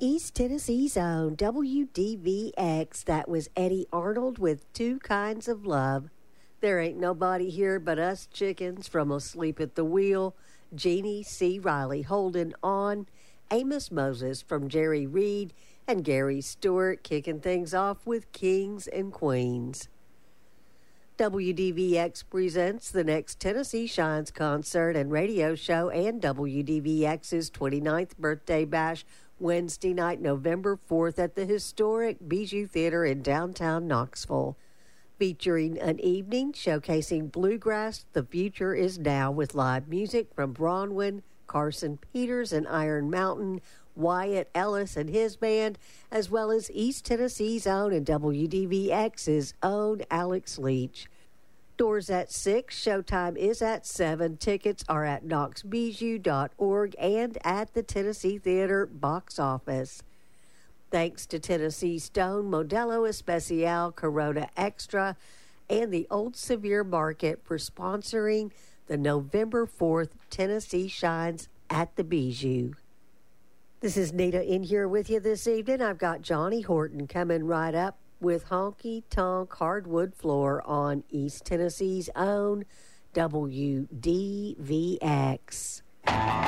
East Tennessee's own WDVX. That was Eddie Arnold with Two Kinds of Love. There ain't nobody here but us chickens from Asleep at the Wheel, Jeannie C. Riley holding on, Amos Moses from Jerry Reed, and Gary Stewart kicking things off with Kings and Queens. WDVX presents the next Tennessee Shines concert and radio show and WDVX's 29th birthday bash Wednesday night, November 4th at the historic Bijou Theater in downtown Knoxville. Featuring an evening showcasing bluegrass, The Future Is Now, with live music from Bronwyn, Carson Peters and Iron Mountain, Wyatt Ellis and his band, as well as East Tennessee's own and WDVX's own Alex Leach. Doors at 6, showtime is at 7. Tickets are at knoxbijou.org and at the Tennessee Theater box office. Thanks to Tennessee Stone, Modelo Especial, Corona Extra, and the Old Sevier Market for sponsoring the November 4th Tennessee Shines at the Bijou. This is Nita in here with you this evening. I've got Johnny Horton coming right up with Honky Tonk Hardwood Floor on East Tennessee's own WDVX.